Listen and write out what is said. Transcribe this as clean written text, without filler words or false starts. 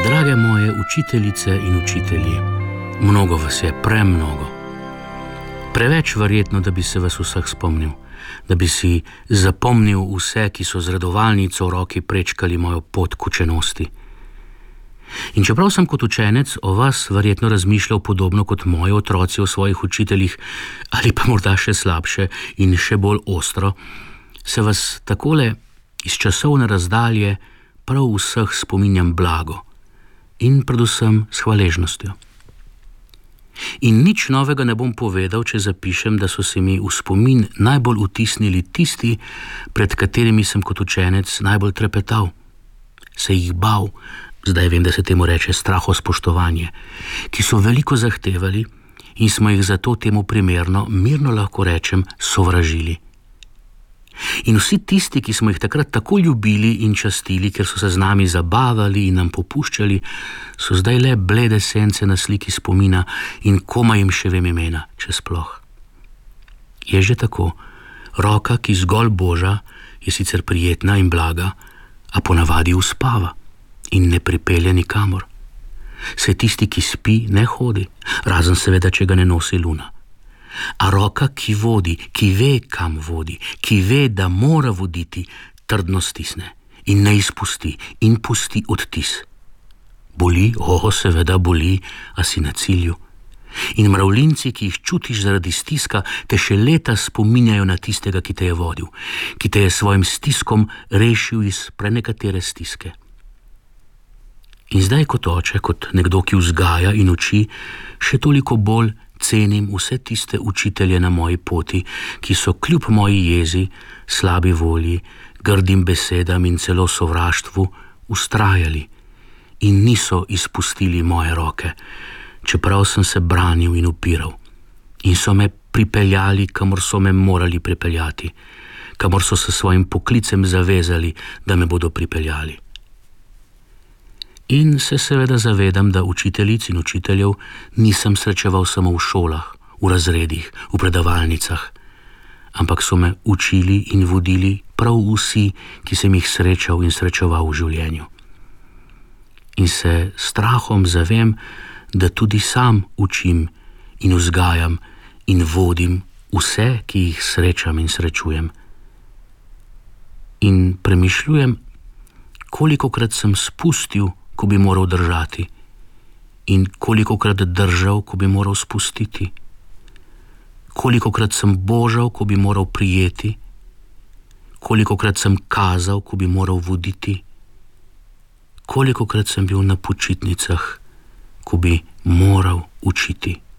Drage moje učiteljice in učitelji, mnogo vas je, premnogo. Preveč verjetno, da bi se vas vseh spomnil, da bi si zapomnil vse, ki so z redovalnico v roki prečkali mojo pot k učenosti. In čeprav sem kot učenec o vas verjetno razmišljal podobno kot moji otroci o svojih učiteljih, ali pa morda še slabše in še bolj ostro, se vas takole iz časovne razdalje prav vseh spominjam blago in predvsem s hvaležnostjo. In nič novega ne bom povedal, če zapišem, da so se mi v spomin najbolj vtisnili tisti, pred katerimi sem kot učenec najbolj trepetal, se jih bal, zdaj vem, da se temu reče strahospoštovanje, ki so veliko zahtevali in smo jih zato temu primerno, mirno lahko rečem, sovražili. In vsi tisti, ki smo jih takrat tako ljubili in častili, ker so se z nami zabavali in nam popuščali, so zdaj le blede sence na sliki spomina in komaj jim še vem imena, če sploh. Je že tako, roka, ki zgolj boža, je sicer prijetna in blaga, a ponavadi uspava in ne pripelje nikamor. Saj tisti, ki spi, ne hodi, razen seveda, če ga ne nosi luna. A roka, ki vodi, ki ve, kam vodi, ki ve, da mora voditi, trdno stisne in ne izpusti in pusti odtis. Boli, seveda boli, a si na cilju. In mravljinci, ki jih čutiš zaradi stiska, te še leta spominjajo na tistega, ki te je vodil, ki te je svojim stiskom rešil iz prenekatere stiske. In zdaj kot oče, kot nekdo, ki vzgaja in uči, še toliko bolj cenim vse tiste učitelje na moji poti, ki so kljub moji jezi, slabi volji, grdim besedam in celo sovraštvu ustrajali in niso izpustili moje roke, čeprav sem se branil in upiral, in so me pripeljali, kamor so me morali pripeljati, kamor so se svojim poklicem zavezali, da me bodo pripeljali. In se seveda zavedam, da učiteljic in učiteljev nisem srečeval samo v šolah, v razredih, v predavalnicah, ampak so me učili in vodili prav vsi, ki sem jih srečal in srečeval v življenju. In se strahom zavem, da tudi sam učim in vzgajam in vodim vse, ki jih srečam in srečujem. In premišljujem, kolikokrat sem spustil, ko bi moral držati, in kolikokrat držal, ko bi moral spustiti. Kolikokrat sem božal, ko bi moral prijeti, kolikokrat sem kazal, ko bi moral voditi, kolikokrat sem bil na počitnicah, ko bi moral učiti.